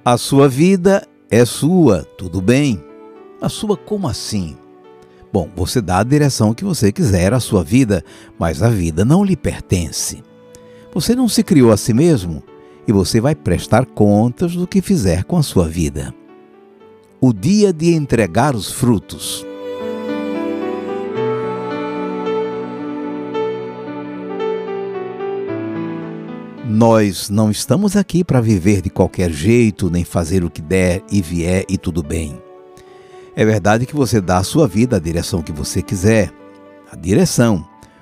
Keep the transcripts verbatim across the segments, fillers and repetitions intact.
A sua vida é sua, tudo bem? A sua como assim? Bom, você dá a direção que você quiser à sua vida, mas a vida não lhe pertence. Você não se criou a si mesmo e você vai prestar contas do que fizer com a sua vida. O dia de entregar os frutos. Nós não estamos aqui para viver de qualquer jeito, nem fazer o que der e vier e tudo bem. É verdade que você dá à sua vida a direção que você quiser. A direção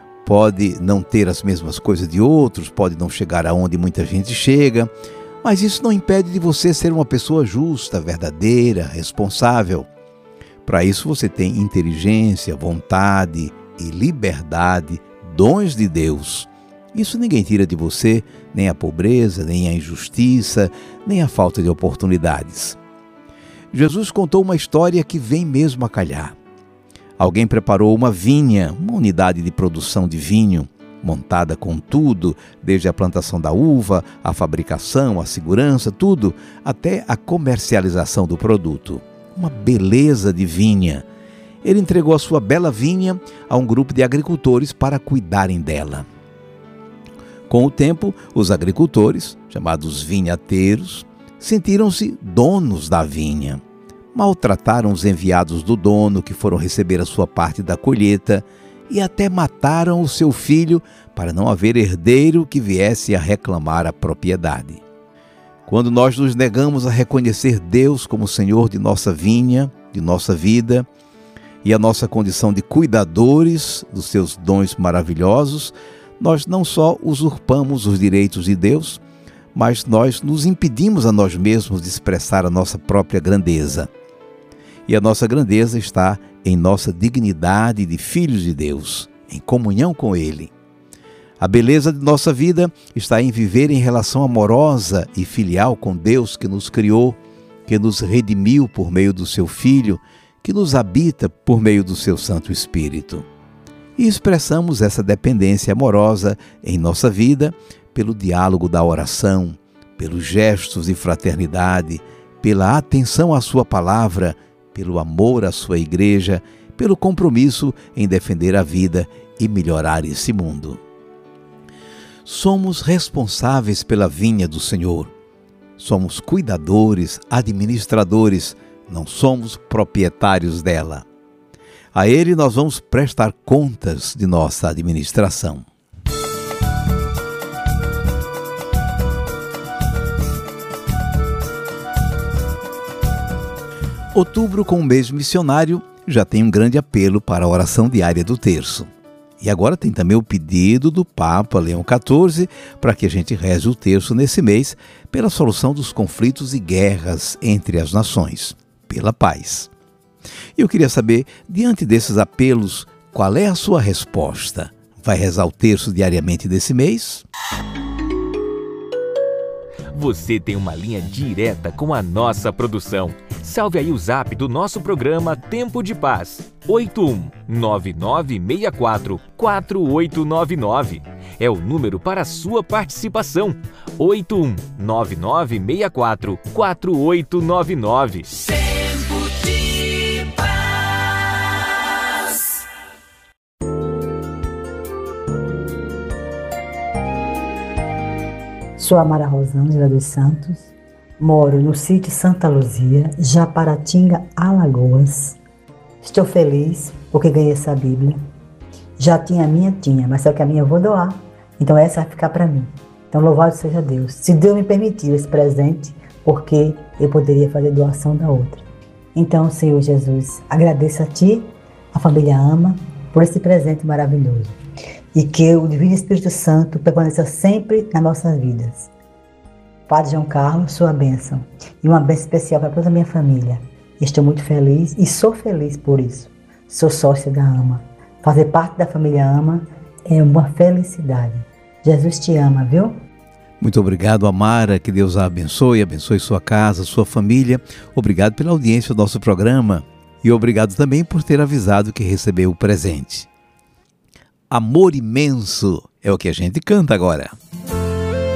pode não ter as mesmas coisas de outros, pode não chegar aonde muita gente chega, mas isso não impede de você ser uma pessoa justa, verdadeira, responsável. Para isso você tem inteligência, vontade e liberdade, dons de Deus. Isso ninguém tira de você, nem a pobreza, nem a injustiça, nem a falta de oportunidades. Jesus contou uma história que vem mesmo a calhar. Alguém preparou uma vinha, uma unidade de produção de vinho, montada com tudo, desde a plantação da uva, a fabricação, a segurança, tudo, até a comercialização do produto. Uma beleza de vinha. Ele entregou a sua bela vinha a um grupo de agricultores para cuidarem dela. Com o tempo, os agricultores, chamados vinhateiros, sentiram-se donos da vinha. Maltrataram os enviados do dono que foram receber a sua parte da colheita e até mataram o seu filho para não haver herdeiro que viesse a reclamar a propriedade. Quando nós nos negamos a reconhecer Deus como Senhor de nossa vinha, de nossa vida, e a nossa condição de cuidadores dos seus dons maravilhosos, nós não só usurpamos os direitos de Deus, mas nós nos impedimos a nós mesmos de expressar a nossa própria grandeza. E a nossa grandeza está em nossa dignidade de filhos de Deus, em comunhão com Ele. A beleza de nossa vida está em viver em relação amorosa e filial com Deus que nos criou, que nos redimiu por meio do seu Filho, que nos habita por meio do seu Santo Espírito. E expressamos essa dependência amorosa em nossa vida pelo diálogo da oração, pelos gestos de fraternidade, pela atenção à sua palavra, pelo amor à sua igreja, pelo compromisso em defender a vida e melhorar esse mundo. Somos responsáveis pela vinha do Senhor. Somos cuidadores, administradores, não somos proprietários dela. A Ele nós vamos prestar contas de nossa administração. Outubro, com o mês missionário, já tem um grande apelo para a oração diária do terço. E agora tem também o pedido do Papa Leão quatorze para que a gente reze o terço nesse mês pela solução dos conflitos e guerras entre as nações, pela paz. E eu queria saber, diante desses apelos, qual é a sua resposta? Vai rezar o terço diariamente desse mês? Você tem uma linha direta com a nossa produção. Salve aí o zap do nosso programa Tempo de Paz, oito um nove nove seis quatro quatro oito nove nove. É o número para a sua participação, oito um nove nove seis quatro quatro oito nove nove. Tempo de Paz. Sou Amara Rosângela dos Santos. Moro no sítio Santa Luzia, Japaratinga, Alagoas. Estou feliz porque ganhei essa Bíblia. Já tinha a minha, tinha, mas só que a minha eu vou doar. Então essa vai ficar para mim. Então louvado seja Deus. Se Deus me permitiu esse presente, porque eu poderia fazer doação da outra. Então, Senhor Jesus, agradeço a Ti, a família Ama, por esse presente maravilhoso. E que o Divino Espírito Santo permaneça sempre nas nossas vidas. Padre João Carlos, sua bênção. E uma bênção especial para toda a minha família. Estou muito feliz e sou feliz por isso. Sou sócia da Ama. Fazer parte da família Ama é uma felicidade. Jesus te ama, viu? Muito obrigado, Amara. Que Deus a abençoe, abençoe sua casa, sua família. Obrigado pela audiência do nosso programa. E obrigado também por ter avisado que recebeu o presente. Amor imenso é o que a gente canta agora.